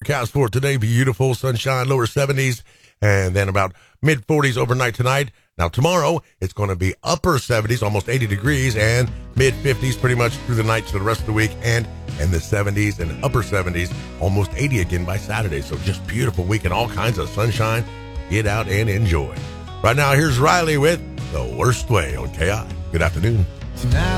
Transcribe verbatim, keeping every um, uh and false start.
Forecast for today, beautiful sunshine, lower seventies, and then about mid forties overnight tonight. Now tomorrow, it's going to be upper seventies, almost eighty degrees, and mid fifties pretty much through the night to the rest of the week, and in the seventies and upper seventies, almost eighty again by Saturday. So just beautiful week and all kinds of sunshine. Get out and enjoy. Right now, here's Riley with The Worst Way on K I. Good afternoon.